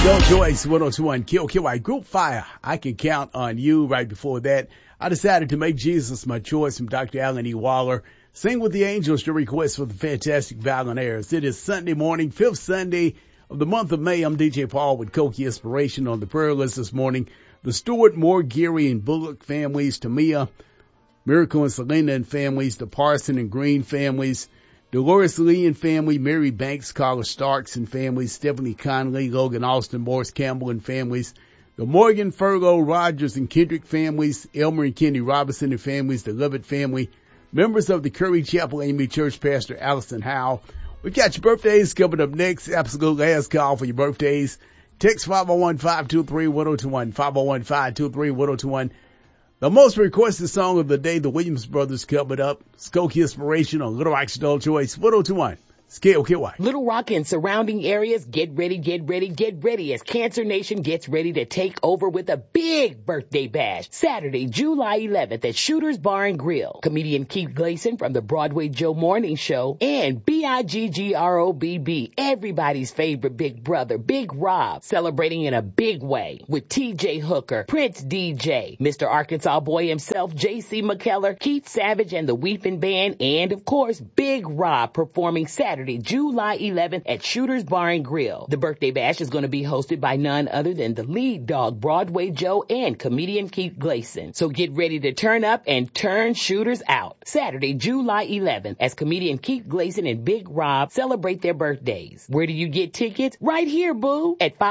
Adult Choice 1021 QQI Group Fire. I can count on you. Right before that, I decided to make Jesus my choice from Dr. Alan E. Waller. Sing with the Angels, your request for the Fantastic Violinaires. It is Sunday morning, 5th Sunday of the month of May. I'm DJ Paul with Koki Inspiration on the prayer list this morning. The Stewart, Moore, Geary, and Bullock families, Tamia, Miracle and Selena and families, the Parson and Green families, Dolores Lee and family, Mary Banks, Carla Starks and families, Stephanie Conley, Logan Austin, Morris Campbell and families, the Morgan, Furlow, Rogers and Kendrick families, Elmer and Kenny Robinson and families, the Lovett family, members of the Curry Chapel AME Church, Pastor Allison Howe. We've got your birthdays coming up next. Absolute last call for your birthdays. Text 501-523-1021, 501-523-1021. The most requested song of the day, the Williams Brothers coming up. Skokie Inspiration on Little Rock's Adult Choice 1021. Scale KY. Little Rock and surrounding areas, get ready as Cancer Nation gets ready to take over with a big birthday bash. Saturday, July 11th at Shooter's Bar and Grill. Comedian Keith Gleason from the Broadway Joe Morning Show and BIGGROBB, everybody's favorite big brother, Big Rob, celebrating in a big way with TJ Hooker, Prince DJ, Mr. Arkansas Boy himself, JC McKellar, Keith Savage and the Weepin' Band, and of course, Big Rob performing Saturday, July 11th at Shooter's Bar and Grill. The birthday bash is going to be hosted by none other than the lead dog, Broadway Joe, and comedian Keith Gleason. So get ready to turn up and turn shooters out. Saturday, July 11th, as comedian Keith Gleason and Big Rob celebrate their birthdays. Where do you get tickets? Right here, boo, at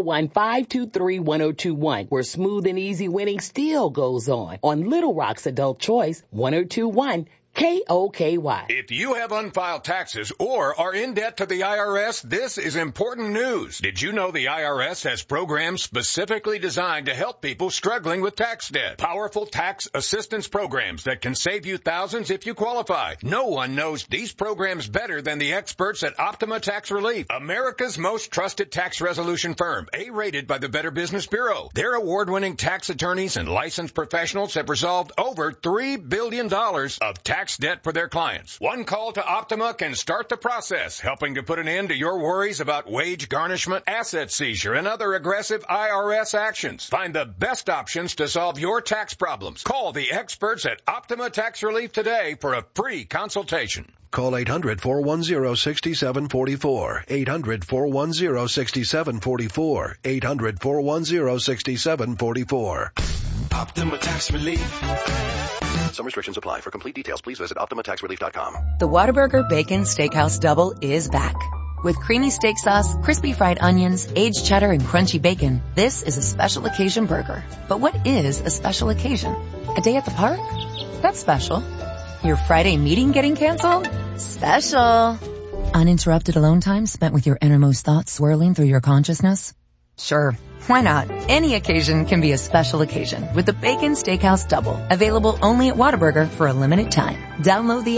501-523-1021, where smooth and easy winning still goes on Little Rock's Adult Choice 1021. KOKY. If you have unfiled taxes or are in debt to the IRS, this is important news. Did you know the IRS has programs specifically designed to help people struggling with tax debt? Powerful tax assistance programs that can save you thousands if you qualify. No one knows these programs better than the experts at Optima Tax Relief, America's most trusted tax resolution firm, A-rated by the Better Business Bureau. Their award-winning tax attorneys and licensed professionals have resolved over $3 billion of tax debt for their clients. One call to Optima can start the process, helping to put an end to your worries about wage garnishment, asset seizure, and other aggressive IRS actions. Find the best options to solve your tax problems. Call the experts at Optima Tax Relief today for a free consultation. Call 800-410-6744. 800-410-6744. 800-410-6744. Optima Tax Relief. Some restrictions apply. For complete details, please visit OptimaTaxRelief.com. The Whataburger Bacon Steakhouse Double is back. With creamy steak sauce, crispy fried onions, aged cheddar, and crunchy bacon, this is a special occasion burger. But what is a special occasion? A day at the park? That's special. Your Friday meeting getting canceled? Special. Uninterrupted alone time spent with your innermost thoughts swirling through your consciousness? Sure. Why not? Any occasion can be a special occasion with the Bacon Steakhouse Double. Available only at Whataburger for a limited time. Download the